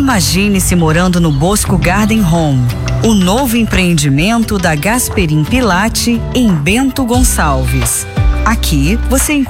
Imagine-se morando no Bosco Garden Home, o novo empreendimento da Gasperim Pilate em Bento Gonçalves. Aqui você